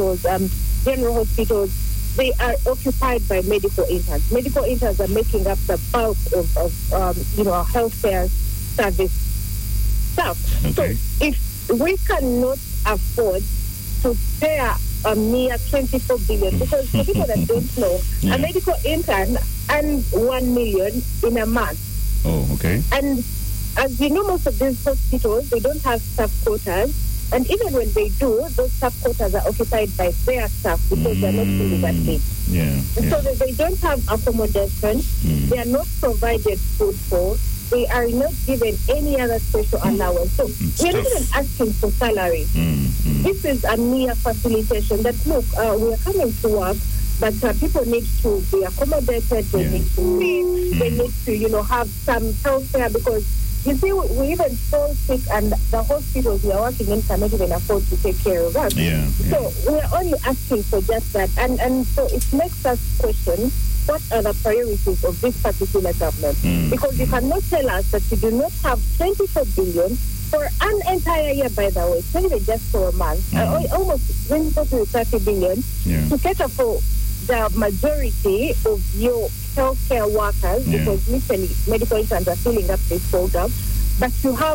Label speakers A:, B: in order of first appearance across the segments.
A: hospitals, general hospitals, they are occupied by medical interns. Medical interns are making up the bulk of healthcare service staff.
B: Okay.
A: So if we cannot afford to spare a mere 24 billion, because for people that don't know, a medical intern earns 1 million in a month.
B: Oh, okay.
A: And as you know, most of these hospitals, they don't have staff quotas. And even when they do, those staff quotas are occupied by their staff because they're not fully that big. So they don't have accommodation. They are not provided food for. They are not given any other special allowance. So we're not even asking for salary. This is a mere facilitation that, look, we are coming to work, but people need to be accommodated. They need to feed. They need to, have some health care, because you see, we even fall sick, and the hospitals we are working in cannot even afford to take care of us. So we're only asking for just that. And so it makes us question, what are the priorities of this particular government? Because you cannot tell us that you do not have 24 billion for an entire year, by the way. It's not even just for a month. Almost 24 to 30 billion to cater for the majority of your healthcare workers, because literally medical interns are filling up this program. But you have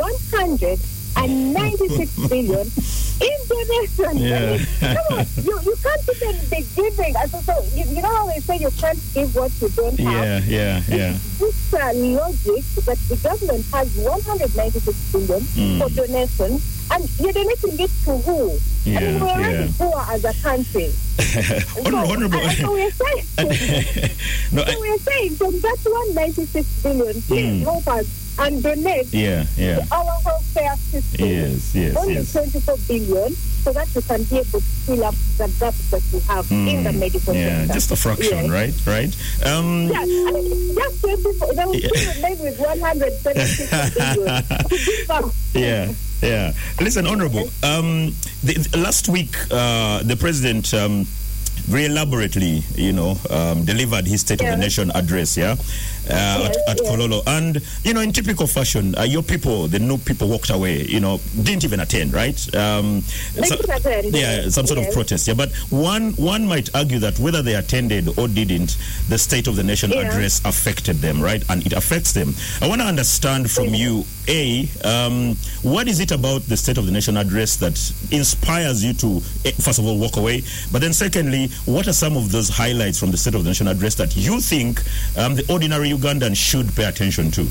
A: 196 billion in donation. Come on, you can't even be giving. So you know how they say you can't give what you don't have? It's logic that the government has 196 billion for donation, and you're donating it to who? I mean, we're already poor as a country.
B: Honorable.
A: So we're saying, from that 196 billion, please help us and donate our healthcare system. Only 24 billion, so that we can be able to fill up the gaps that we have in the medical sector.
B: Just a fraction, right?
A: I mean, just 24. They will still remain with 176 billion.
B: Listen, Honorable, last week the President very elaborately, delivered his State of the Nation address, at Kololo. And, in typical fashion, your people, the new people walked away, didn't even attend, right? Some sort of protest, But one might argue that whether they attended or didn't, the State of the Nation address affected them, right? And it affects them. I want to understand from you, what is it about the State of the Nation address that inspires you to, first of all, walk away? But then secondly, what are some of those highlights from the State of the Nation address that you think the ordinary Ugandan should pay attention to?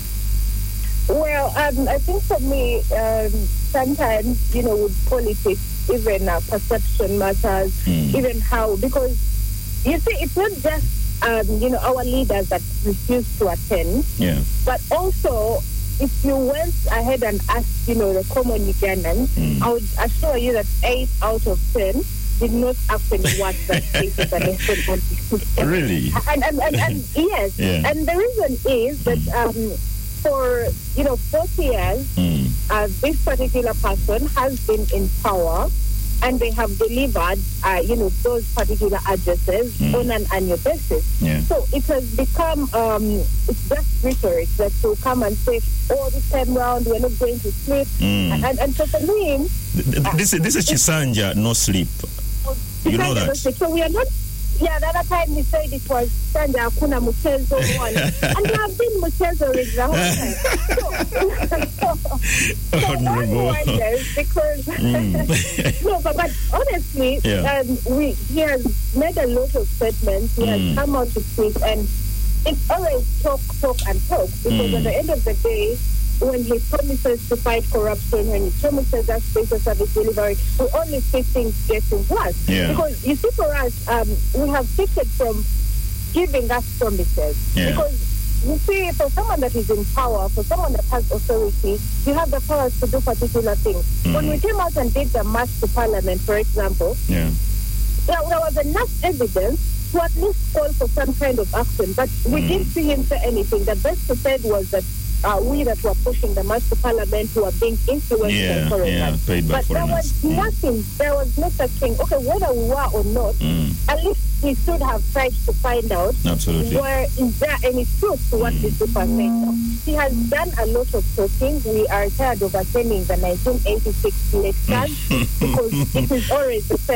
A: Well, I think for me, sometimes, with politics, even perception matters, even how, because, you see, it's not just, our leaders that refuse to attend, but also, if you went ahead and asked, the common Ugandans, I would assure you that 8 out of 10 did not actually watch that State of the Nation.
B: Really?
A: And yes. And the reason is that for 40 years, this particular person has been in power, and they have delivered, those particular addresses on an annual basis. So it has become, it's just rhetoric that will come and say, this time round we're not going to sleep. And so for me,
B: this is Chisanja, no sleep. You know that.
A: So we are not. The other time he said it was Sanja Hakuna Mchezo one, and there have been Mchezo in the whole time. So one wonders because but honestly, he has made a lot of statements. He has come out to speak, and it's always talk, and talk. Because at the end of the day, when he promises to fight corruption, when he promises us better service delivery, we only see things getting worse. Because you see, for us, we have shifted from giving us promises. Because you see, for someone that is in power, for someone that has authority, you have the powers to do particular things. When we came out and did the march to Parliament, for example, there was enough evidence to at least call for some kind of action, but we didn't see him say anything. The best he said was that we that were pushing the march to Parliament who are being influenced by foreigners. But there was nothing. There was no such thing. Okay, whether we were or not, at least we should have tried to find out where is there any truth to what this super said. He has done a lot of talking. We are tired of attending the 1986 elections because it is always the same.